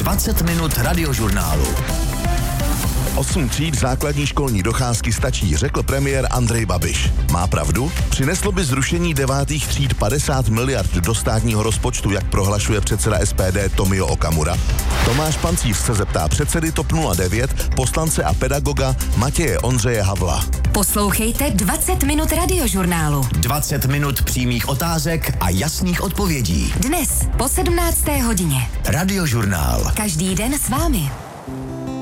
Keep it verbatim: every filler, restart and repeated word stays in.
dvacet minut radiožurnálu. Osm tříd základní školní docházky stačí, řekl premiér Andrej Babiš. Má pravdu? Přineslo by zrušení devátých tříd padesát miliard do státního rozpočtu, jak prohlašuje předseda S P D Tomio Okamura? Tomáš Pancíř se zeptá předsedy TOP nula devět, poslance a pedagoga Matěje Ondřeje Havla. Poslouchejte dvacet minut radiožurnálu. dvacet minut přímých otázek a jasných odpovědí. Dnes po sedmnácté hodině. Radiožurnál. Každý den s vámi.